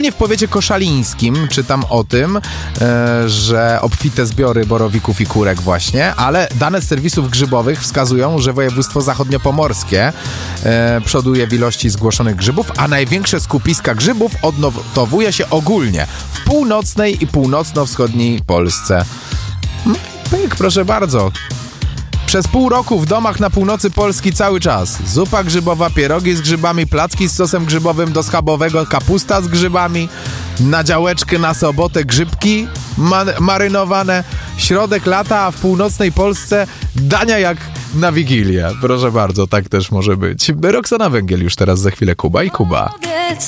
Głównie w powiecie koszalińskim czytam o tym, że obfite zbiory borowików i kurek właśnie, ale dane z serwisów grzybowych wskazują, że województwo zachodniopomorskie przoduje w ilości zgłoszonych grzybów, a największe skupiska grzybów odnotowuje się ogólnie w północnej i północno-wschodniej Polsce. Pyk, proszę bardzo. Przez pół roku w domach na północy Polski cały czas. Zupa grzybowa, pierogi z grzybami, placki z sosem grzybowym do schabowego, kapusta z grzybami, na działeczkę na sobotę grzybki marynowane. Środek lata, a w północnej Polsce dania jak na Wigilię. Proszę bardzo, tak też może być. Roxana Węgiel już teraz za chwilę. Kuba i Kuba.